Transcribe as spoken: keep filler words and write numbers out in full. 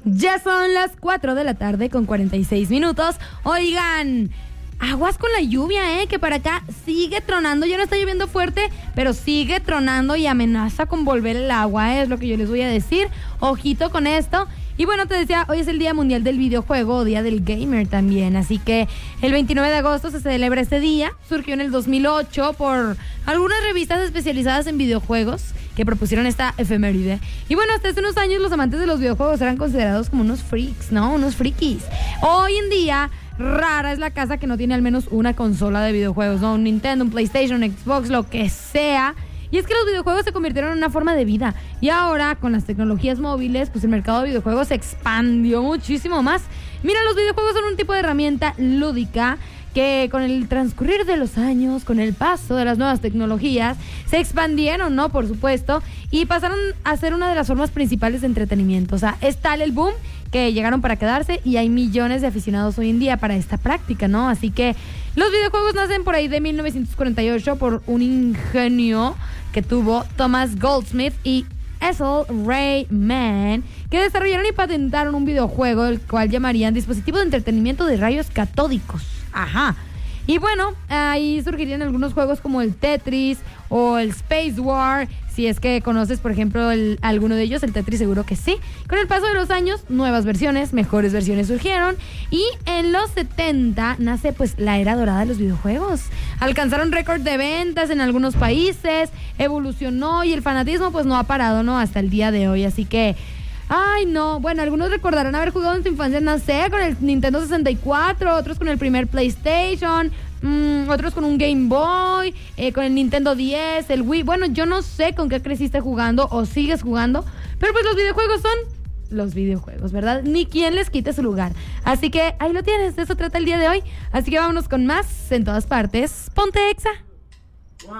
Ya son las cuatro de la tarde con cuarenta y seis minutos. Oigan, aguas con la lluvia, ¿eh? Que para acá sigue tronando. Ya no está lloviendo fuerte, pero sigue tronando y amenaza con volver el agua, ¿eh? Es lo que yo les voy a decir. Ojito con esto. Y bueno, te decía, hoy es el Día Mundial del Videojuego, o Día del Gamer también. Así que el veintinueve de agosto se celebra este día. Surgió en el dos mil ocho por algunas revistas especializadas en videojuegos que propusieron esta efeméride. Y bueno, hasta hace unos años los amantes de los videojuegos eran considerados como unos freaks, ¿no? Unos frikis. Hoy en día, rara es la casa que no tiene al menos una consola de videojuegos, ¿no? Un Nintendo, un PlayStation, un Xbox, lo que sea. Y es que los videojuegos se convirtieron en una forma de vida. Y ahora, con las tecnologías móviles, pues el mercado de videojuegos se expandió muchísimo más. Mira, los videojuegos son un tipo de herramienta lúdica que con el transcurrir de los años, con el paso de las nuevas tecnologías, se expandieron, ¿no? Por supuesto, y pasaron a ser una de las formas principales de entretenimiento. O sea, es tal el boom que llegaron para quedarse y hay millones de aficionados hoy en día para esta práctica, ¿no? Así que los videojuegos nacen por ahí de mil novecientos cuarenta y ocho por un ingenio que tuvo Thomas Goldsmith y Ethel Ray Mann, que desarrollaron y patentaron un videojuego, el cual llamarían dispositivo de entretenimiento de rayos catódicos. Ajá. Y bueno, ahí surgirían algunos juegos como el Tetris o el Space War. Si es que conoces, por ejemplo, el, alguno de ellos, el Tetris seguro que sí. Con el paso de los años, nuevas versiones, mejores versiones surgieron. Y en los setenta nace pues la era dorada de los videojuegos. Alcanzaron récord de ventas en algunos países, evolucionó y el fanatismo pues no ha parado, ¿no? Hasta el día de hoy. Así que... Ay, no. Bueno, algunos recordarán haber jugado en su infancia, no sé, con el Nintendo sesenta y cuatro, otros con el primer PlayStation, mmm, otros con un Game Boy, eh, con el Nintendo diez, el Wii. Bueno, yo no sé con qué creciste jugando o sigues jugando, pero pues los videojuegos son los videojuegos, ¿verdad? Ni quien les quite su lugar. Así que ahí lo tienes, de eso trata el día de hoy. Así que vámonos con más en todas partes. Ponte Exa.